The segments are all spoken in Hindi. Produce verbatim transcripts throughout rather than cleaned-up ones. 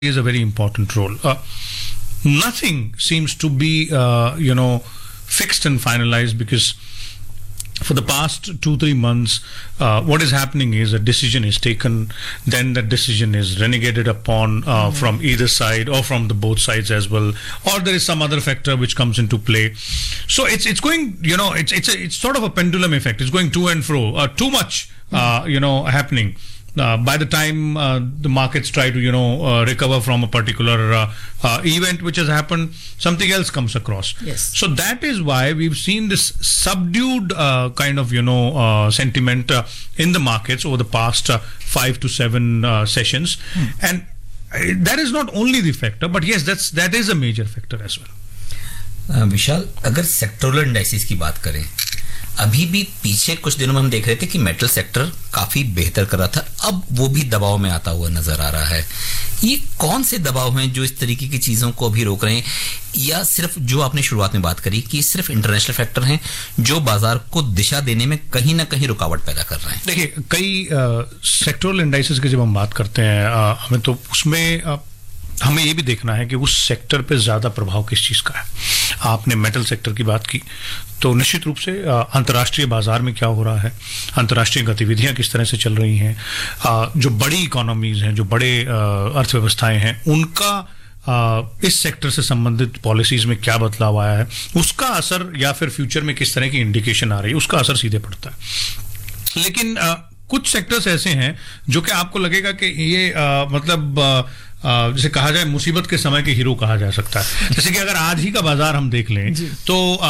is a very important role. Uh, nothing seems to be, uh, you know, fixed and finalized because for the past two, three months, uh, what is happening is a decision is taken, then that decision is renegated upon uh, mm-hmm. from either side or from the both sides as well, or there is some other factor which comes into play. So it's it's going, you know, it's it's a, it's sort of a pendulum effect. It's going to and fro. Uh, too much, uh, you know, happening. Uh, by the time uh, the markets try to, you know, uh, recover from a particular uh, uh, event which has happened, something else comes across. Yes. So that is why we've seen this subdued uh, kind of, you know, uh, sentiment uh, in the markets over the past uh, five to seven uh, sessions. Hmm. And uh, that is not only the factor, but yes, that's that is a major factor as well. uh, विशाल, अगर सेक्टोरल इंडाइसिस की बात करें, अभी भी पीछे कुछ दिनों में हम देख रहे थे कि मेटल सेक्टर काफी बेहतर कर रहा था, अब वो भी दबाव में आता हुआ नजर आ रहा है. ये कौन से दबाव हैं जो इस तरीके की चीजों को अभी रोक रहे हैं, या सिर्फ जो आपने शुरुआत में बात करी कि सिर्फ इंटरनेशनल फैक्टर हैं जो बाजार को दिशा देने में कहीं ना कहीं रुकावट पैदा कर रहे हैं? देखिए, कई सेक्टोरल इंडाइसेस की जब हम बात करते हैं, आ, हमें तो उसमें आ, हमें ये भी देखना है कि उस सेक्टर पे ज्यादा प्रभाव किस चीज का है. आपने मेटल सेक्टर की बात की तो निश्चित रूप से अंतर्राष्ट्रीय बाजार में क्या हो रहा है, अंतर्राष्ट्रीय गतिविधियां किस तरह से चल रही हैं, जो बड़ी इकोनॉमीज हैं, जो बड़े अर्थव्यवस्थाएं हैं, उनका इस सेक्टर से संबंधित पॉलिसीज में क्या बदलाव आया है, उसका असर, या फिर फ्यूचर में किस तरह की इंडिकेशन आ रही है, उसका असर सीधे पड़ता है. लेकिन आ, कुछ सेक्टर्स ऐसे हैं जो कि आपको लगेगा कि ये आ, मतलब आ, जैसे कहा जाए मुसीबत के समय के हीरो कहा जा सकता है. जैसे कि अगर आज ही का बाजार हम देख लें तो आ,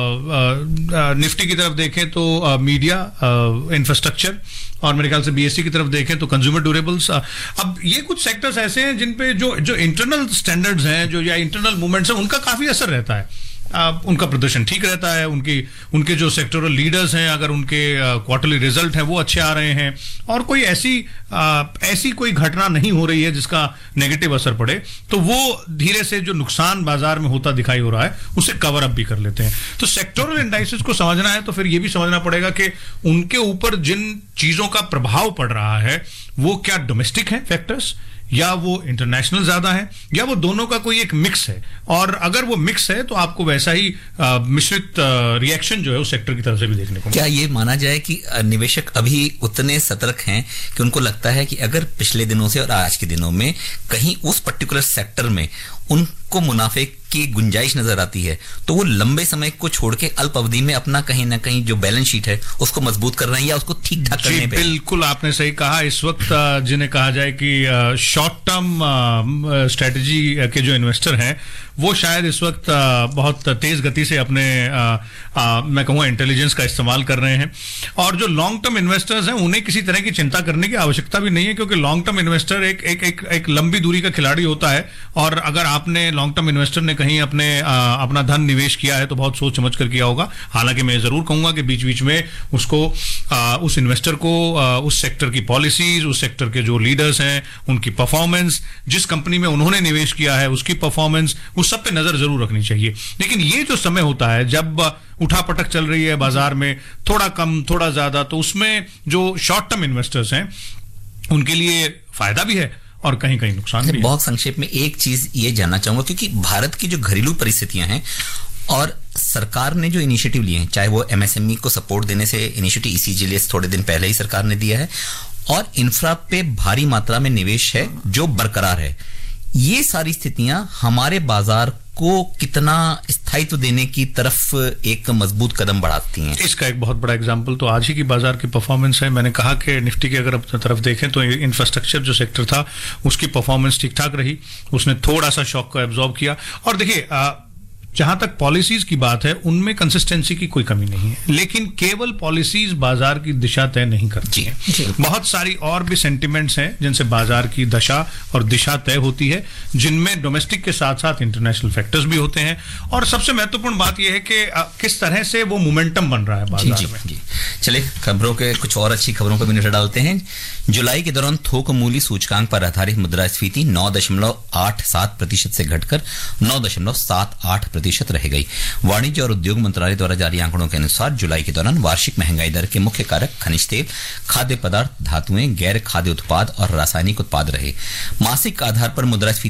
आ, निफ्टी की तरफ देखें तो आ, मीडिया, इंफ्रास्ट्रक्चर, और मेरे ख्याल से बीएससी की तरफ देखें तो कंज्यूमर ड्यूरेबल्स. अब ये कुछ सेक्टर्स ऐसे हैं जिन पे जो जो इंटरनल स्टैंडर्ड्स हैं, जो या इंटरनल मूवमेंट्स हैं, उनका काफी असर रहता है. आ, उनका प्रदर्शन ठीक रहता है, उनकी उनके जो सेक्टोरल लीडर्स हैं, अगर उनके क्वार्टरली रिजल्ट हैं वो अच्छे आ रहे हैं, और कोई ऐसी आ, ऐसी कोई घटना नहीं हो रही है जिसका नेगेटिव असर पड़े, तो वो धीरे से जो नुकसान बाजार में होता दिखाई हो रहा है उसे कवर अप भी कर लेते हैं. तो सेक्टोरल इंडाइसेस को समझना है तो फिर ये भी समझना पड़ेगा कि उनके ऊपर जिन चीजों का प्रभाव पड़ रहा है वो क्या डोमेस्टिक है फैक्टर्स, या वो इंटरनेशनल ज्यादा है, या वो दोनों का कोई एक मिक्स है. और अगर वो मिक्स है तो आपको वैसा ही मिश्रित रिएक्शन जो है उस सेक्टर की तरफ से भी देखने को. क्या ये माना जाए कि निवेशक अभी उतने सतर्क हैं कि उनको लगता है कि अगर पिछले दिनों से और आज के दिनों में कहीं उस पर्टिकुलर सेक्टर में उनको मुनाफे की गुंजाइश नजर आती है तो वो लंबे समय को छोड़ के अल्प अवधि में अपना कहीं ना कहीं जो बैलेंस शीट है उसको मजबूत कर रहे हैं, या उसको ठीक ठाक करने पे? बिल्कुल आपने सही कहा. इस वक्त जिन्हें कहा जाए कि शॉर्ट टर्म स्ट्रेटजी के जो इन्वेस्टर हैं वो शायद इस वक्त बहुत तेज गति से अपने आ, आ, मैं कहूँगा इंटेलिजेंस का इस्तेमाल कर रहे हैं, और जो लॉन्ग टर्म इन्वेस्टर्स हैं उन्हें किसी तरह की चिंता करने की आवश्यकता भी नहीं है, क्योंकि लॉन्ग टर्म इन्वेस्टर एक एक एक, एक लंबी दूरी का खिलाड़ी होता है. और अगर आपने लॉन्ग टर्म इन्वेस्टर ने कहीं अपने आ, अपना धन निवेश किया है तो बहुत सोच समझ कर किया होगा. हालांकि मैं जरूर कहूंगा कि बीच बीच में उसको आ, उस इन्वेस्टर को आ, उस सेक्टर की पॉलिसीज, उस सेक्टर के जो लीडर्स हैं उनकी परफॉर्मेंस, जिस कंपनी में उन्होंने निवेश किया है उसकी परफॉर्मेंस, उस सब पे नजर जरूर रखनी चाहिए. लेकिन ये जो समय होता है जब उठापटक चल रही है बाजार में, थोड़ा कम थोड़ा ज्यादा, तो उसमें जो शॉर्ट टर्म इन्वेस्टर्स हैं उनके लिए फायदा भी है और कहीं कहीं नुकसान भी. बहुत संक्षेप में एक चीज ये जानना चाहूंगा, क्योंकि भारत की जो घरेलू परिस्थितियां हैं और सरकार ने जो इनिशिएटिव लिए हैं, चाहे वो एमएसएमई को सपोर्ट देने से इनिशिएटिव ईसीजीएस थोड़े दिन पहले ही सरकार ने दिया है, और इंफ्रा पे भारी मात्रा में निवेश है जो बरकरार है, ये सारी स्थितियां हमारे बाजार को कितना स्थायित्व देने की तरफ एक मजबूत कदम बढ़ाती हैं? इसका एक बहुत बड़ा एग्जांपल तो आज ही की बाजार की परफॉर्मेंस है. मैंने कहा कि निफ्टी की अगर अपनी तरफ देखें तो इंफ्रास्ट्रक्चर जो सेक्टर था उसकी परफॉर्मेंस ठीक ठाक रही, उसने थोड़ा सा शॉक को एब्जॉर्ब किया. और देखिए, जहां तक पॉलिसीज की बात है उनमें कंसिस्टेंसी की कोई कमी नहीं है, लेकिन केवल पॉलिसीज बाजार की दिशा तय नहीं करती हैं. बहुत सारी और भी सेंटिमेंट्स हैं जिनसे बाजार की दशा और दिशा तय होती है, जिनमें डोमेस्टिक के साथ साथ इंटरनेशनल फैक्टर्स भी होते हैं. और सबसे महत्वपूर्ण बात यह है कि किस तरह से वो मोमेंटम बन रहा है बाजार जी, में. जी. चले खबरों के कुछ और अच्छी खबरों पर भी नजर डालते हैं. जुलाई के दौरान थोक मूल्य सूचकांक पर आधारित मुद्रास्फीति नौ दशमलव आठ सात प्रतिशत से घटकर नौ दशमलव सात आठ प्रतिशत प्रतिशत रह गई। वाणिज्य और उद्योग मंत्रालय द्वारा जारी आंकड़ों के अनुसार जुलाई के दौरान वार्षिक महंगाई दर के मुख्य कारक खनिज तेल, खाद्य पदार्थ, धातुएं, गैर खाद्य उत्पाद और रासायनिक उत्पाद रहे। मासिक आधार पर मुद्रास्फीति